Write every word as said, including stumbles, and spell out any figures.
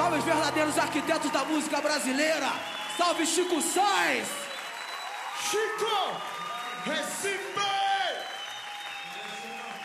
Salve os verdadeiros arquitetos da música brasileira. Salve Chico Sainz. Chico, Recife.